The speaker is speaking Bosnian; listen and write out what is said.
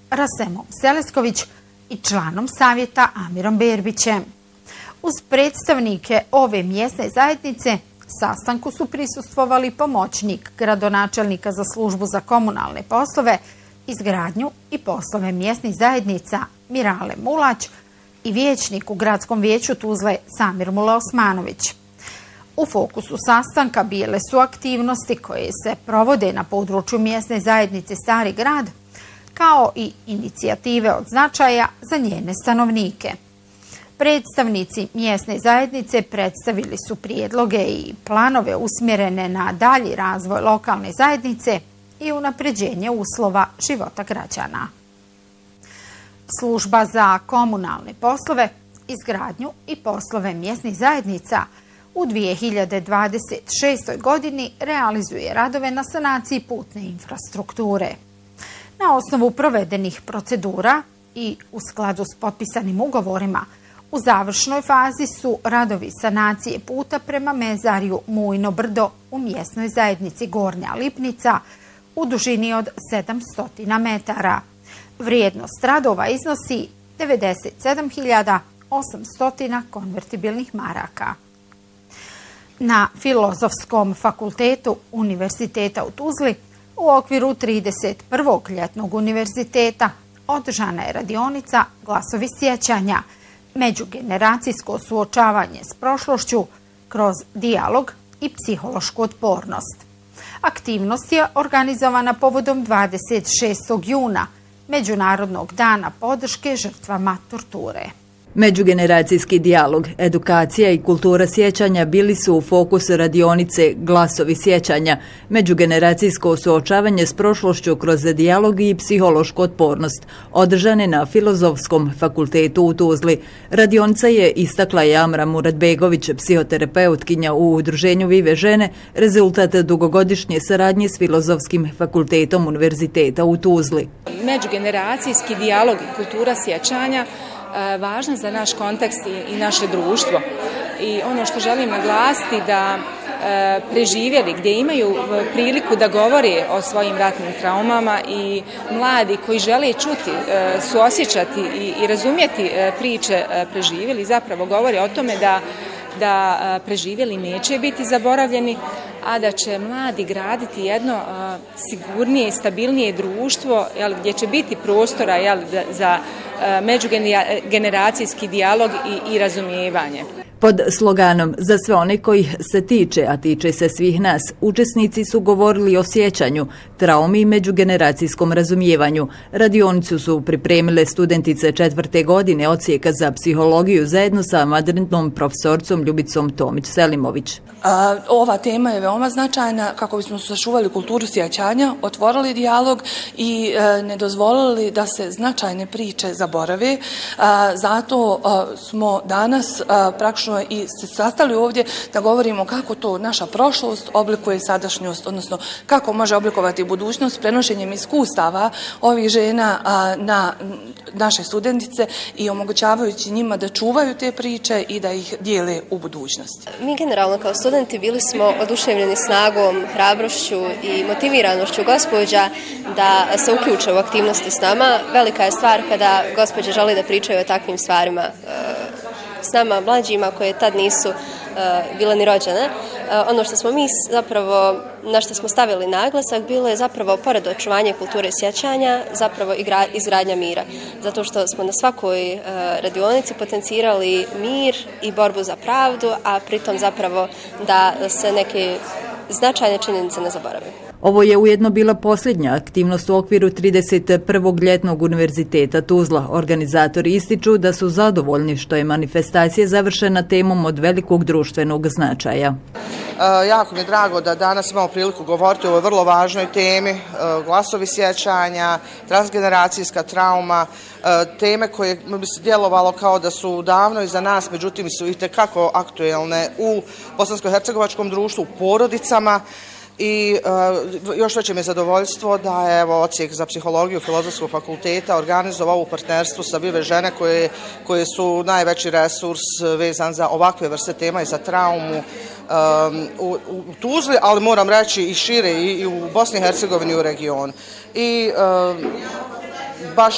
Rasemom Selesković i članom savjeta Amirom Berbićem. Uz predstavnike ove mjesne zajednice sastanku su prisustvovali pomoćnik gradonačelnika za službu za komunalne poslove, izgradnju i poslove mjesnih zajednica Mirale Mulać i vijećnik u Gradskom vijeću Tuzle Samir Mula Osmanović. U fokusu sastanka bile su aktivnosti koje se provode na području mjesne zajednice Stari grad, kao i inicijative od značaja za njene stanovnike. Predstavnici mjesne zajednice predstavili su prijedloge i planove usmjerene na dalji razvoj lokalne zajednice i unapređenje uslova života građana. Služba za komunalne poslove, izgradnju i poslove mjesnih zajednica u 2026. godini realizuje radove na sanaciji putne infrastrukture. Na osnovu provedenih procedura i u skladu s potpisanim ugovorima, u završnoj fazi su radovi sanacije puta prema mezarju Mujno brdo u mjesnoj zajednici Gornja Lipnica u dužini od 700 metara. Vrijednost radova iznosi 97.800 konvertibilnih maraka. Na Filozofskom fakultetu Univerziteta u Tuzli u okviru 31. ljetnog univerziteta održana je radionica Glasovi sjećanja, međugeneracijsko suočavanje s prošlošću kroz dijalog i psihološku otpornost. Aktivnost je organizovana povodom 26. juna, Međunarodnog dana podrške žrtvama torture. Međugeneracijski dijalog, edukacija i kultura sjećanja bili su u fokusu radionice Glasovi sjećanja, međugeneracijsko suočavanje s prošlošću kroz dijalog i psihološku otpornost, održane na Filozofskom fakultetu u Tuzli. Radionica je istakla Amra Muratbegović, psihoterapeutkinja u udruženju Vive žene, rezultat dugogodišnje saradnje s Filozofskim fakultetom Univerziteta u Tuzli. Međugeneracijski dijalog i kultura sjećanja važna za naš kontekst i naše društvo. I ono što želim naglasiti da preživjeli gdje imaju priliku da govore o svojim ratnim traumama i mladi koji žele čuti, suosjećati i razumjeti priče preživjeli zapravo govore o tome da preživjeli neće biti zaboravljeni, a da će mladi graditi jedno sigurnije i stabilnije društvo gdje će biti prostora za međugeneracijski dijalog i razumijevanje. Pod sloganom "Za sve one koji se tiče, a tiče se svih nas", učesnici su govorili o sjećanju, traumi i međugeneracijskom razumijevanju. Radionicu su pripremile studentice 4. godine odsjeka za psihologiju zajedno sa madridnom profesorcom Ljubicom Tomić-Selimović. Ova tema je veoma značajna kako bismo sačuvali kulturu sjećanja, otvorili dijalog i ne dozvolili da se značajne priče zaborave. Zato smo danas praktično i se sastali ovdje da govorimo kako to naša prošlost oblikuje sadašnjost, odnosno kako može oblikovati budućnost prenošenjem iskustava ovih žena na naše studentice i omogućavajući njima da čuvaju te priče i da ih dijele u budućnosti. Mi generalno kao studenti bili smo oduševljeni snagom, hrabrošću i motiviranošću gospođa da se uključe u aktivnosti s nama. Velika je stvar kada gospođe žele da pričaju o takvim stvarima s nama mlađima koje tad nisu bile ni rođene. Ono što smo mi zapravo, na što smo stavili naglasak, bilo je zapravo pored očuvanja kulture sjećanja, zapravo izgradnja mira. Zato što smo na svakoj radionici potencirali mir i borbu za pravdu, a pritom zapravo da se neke značajne činjenice ne zaborave. Ovo je ujedno bila posljednja aktivnost u okviru 31. ljetnog univerziteta Tuzla. Organizatori ističu da su zadovoljni što je manifestacija završena temom od velikog društvenog značaja. Jako mi je drago da danas imamo priliku govoriti o ovoj vrlo važnoj temi, glasovi sjećanja, transgeneracijska trauma, teme koje bi se djelovalo kao da su davno iza nas, međutim su itekako aktuelne u bosansko-hercegovačkom društvu, u porodicama. I još veće mi je zadovoljstvo da je odsjek za psihologiju Filozofskog fakulteta organizovao ovu partnerstvu sa Vive žene koje su najveći resurs vezan za ovakve vrste tema i za traumu u Tuzli, ali moram reći i šire i u Bosni i Hercegovini i u regionu. I